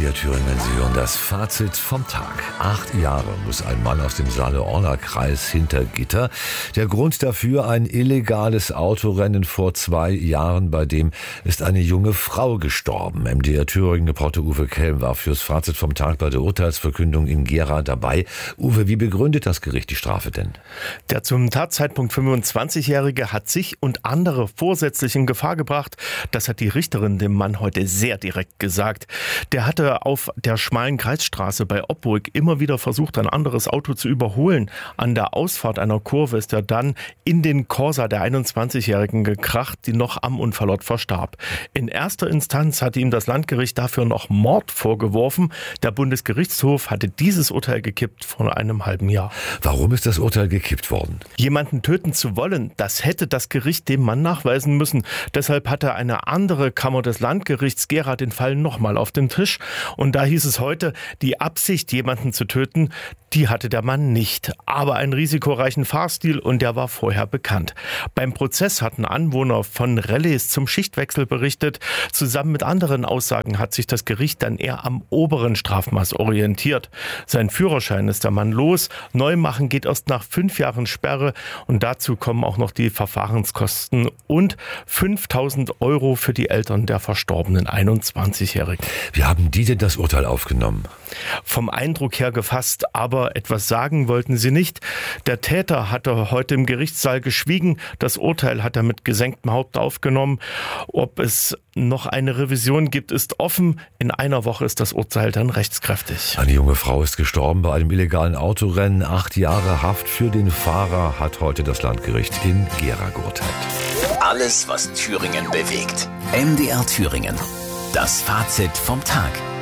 MDR Thüringen, Sie hören das Fazit vom Tag. 8 Jahre muss ein Mann aus dem Saale-Orla-Kreis hinter Gitter. Der Grund dafür: ein illegales Autorennen vor 2 Jahren, bei dem ist eine junge Frau gestorben. MDR Thüringen-Reporter Uwe Kelm war fürs Fazit vom Tag bei der Urteilsverkündung in Gera dabei. Uwe, wie begründet das Gericht die Strafe denn? Der zum Tatzeitpunkt 25-Jährige hat sich und andere vorsätzlich in Gefahr gebracht. Das hat die Richterin dem Mann heute sehr direkt gesagt. Der hatte auf der schmalen Kreisstraße bei Oppburg immer wieder versucht, ein anderes Auto zu überholen. An der Ausfahrt einer Kurve ist er dann in den Corsa der 21-Jährigen gekracht, die noch am Unfallort verstarb. In erster Instanz hatte ihm das Landgericht dafür noch Mord vorgeworfen. Der Bundesgerichtshof hatte dieses Urteil gekippt vor einem halben Jahr. Warum ist das Urteil gekippt worden? Jemanden töten zu wollen, das hätte das Gericht dem Mann nachweisen müssen. Deshalb hatte eine andere Kammer des Landgerichts Gera den Fall nochmal auf den Tisch. Und da hieß es heute, die Absicht, jemanden zu töten, die hatte der Mann nicht. Aber einen risikoreichen Fahrstil, und der war vorher bekannt. Beim Prozess hatten Anwohner von Relais zum Schichtwechsel berichtet. Zusammen mit anderen Aussagen hat sich das Gericht dann eher am oberen Strafmaß orientiert. Sein Führerschein ist der Mann los. Neumachen geht erst nach 5 Jahren Sperre. Und dazu kommen auch noch die Verfahrenskosten und 5.000 € für die Eltern der verstorbenen 21-Jährigen. Wie haben die denn das Urteil aufgenommen? Vom Eindruck her gefasst, aber etwas sagen wollten sie nicht. Der Täter hatte heute im Gerichtssaal geschwiegen. Das Urteil hat er mit gesenktem Haupt aufgenommen. Ob es noch eine Revision gibt, ist offen. In einer Woche ist das Urteil dann rechtskräftig. Eine junge Frau ist gestorben bei einem illegalen Autorennen. 8 Jahre Haft für den Fahrer hat heute das Landgericht in Gera geurteilt. Alles, was Thüringen bewegt. MDR Thüringen. Das Fazit vom Tag.